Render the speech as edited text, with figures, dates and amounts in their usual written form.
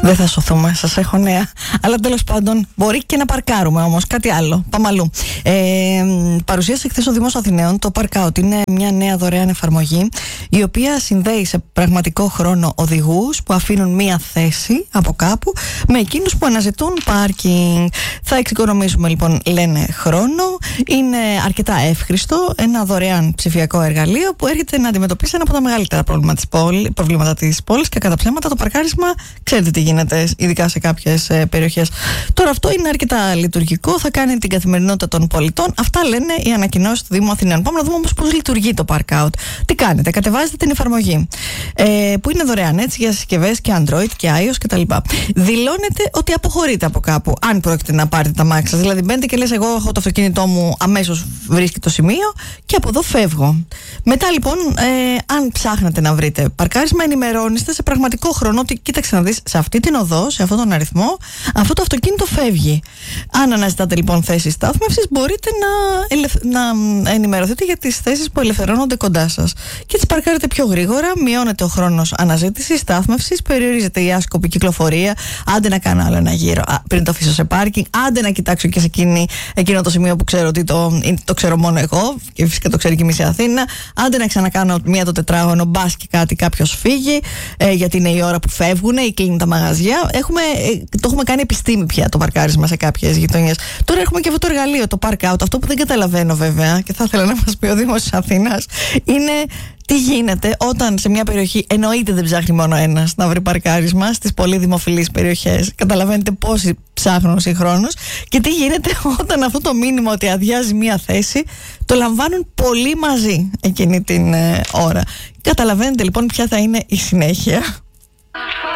Δεν θα σωθούμε, σας έχω νέα. Αλλά τέλος πάντων, μπορεί και να παρκάρουμε όμως. Κάτι άλλο. Πάμε αλλού. Παρουσίασε χθες ο Δήμος Αθηναίων το Parkout. Είναι μια νέα δωρεάν εφαρμογή, η οποία συνδέει σε πραγματικό χρόνο οδηγούς που αφήνουν μία θέση από κάπου με εκείνους που αναζητούν πάρκινγκ. Θα εξοικονομήσουμε λοιπόν, λένε, χρόνο. Είναι αρκετά εύχριστο. Ένα δωρεάν ψηφιακό εργαλείο που έρχεται να αντιμετωπίσει ένα από τα μεγαλύτερα προβλήματα της πόλης και κατά ψέματα το παρκάρισμα. Ξέρετε τι γίνεται, ειδικά σε κάποιες περιοχές. Τώρα αυτό είναι αρκετά λειτουργικό, θα κάνει την καθημερινότητα των πολιτών. Αυτά λένε οι ανακοινώσεις του Δήμου Αθηναίων. Πάμε να δούμε όμως πώς λειτουργεί το Parkout. Τι κάνετε, κατεβάζετε την εφαρμογή που είναι δωρεάν, έτσι, για συσκευές και Android και iOS κτλ. Δηλώνετε ότι αποχωρείτε από κάπου, αν πρόκειται να πάρετε τα μάξι σας. Δηλαδή μπαίνετε και λες, εγώ έχω το αυτοκίνητό μου, αμέσως βρίσκει το σημείο και από εδώ φεύγω. Μετά λοιπόν, αν ψάχνετε να βρείτε παρκάρισμα, ενημερώνεστε σε πραγματικό χρόνο ότι κοίταξε να δεις, σε αυτή την οδό, σε αυτόν τον αριθμό, αυτό το αυτοκίνητο φεύγει. Αν αναζητάτε λοιπόν θέσεις στάθμευσης, μπορείτε να ενημερωθείτε για τις θέσεις που ελευθερώνονται κοντά σας. Και τις παρκάρετε πιο γρήγορα, μειώνεται ο χρόνος αναζήτησης, στάθμευσης, περιορίζεται η άσκοπη κυκλοφορία. Άντε να κάνω άλλο ένα γύρο πριν το αφήσω σε πάρκινγκ, άντε να κοιτάξω και σε εκείνο το σημείο που ξέρω ότι το ξέρω μόνο εγώ, και φυσικά το ξέρει και η μισή Αθήνα. Άντε να ξανακάνω μία το τετράγωνο, μπας και κάτι κάποιος φύγει, γιατί είναι η ώρα που φεύγουν ή κλείνουν τα μαγαζιά. Το έχουμε κάνει επιστήμη πια το παρκάρισμα σε κάποιες γειτονιές. Τώρα έχουμε και αυτό το εργαλείο, το Parkout. Αυτό που δεν καταλαβαίνω βέβαια και θα ήθελα να μας πει ο Δήμος της Αθήνας είναι τι γίνεται όταν σε μια περιοχή εννοείται δεν ψάχνει μόνο ένας να βρει παρκάρισμα στις πολύ δημοφιλείς περιοχές. Καταλαβαίνετε πόσοι ψάχνουν συγχρόνως. Και τι γίνεται όταν αυτό το μήνυμα ότι αδειάζει μια θέση το λαμβάνουν πολύ μαζί εκείνη την ώρα. Καταλαβαίνετε λοιπόν ποια θα είναι η συνέχεια.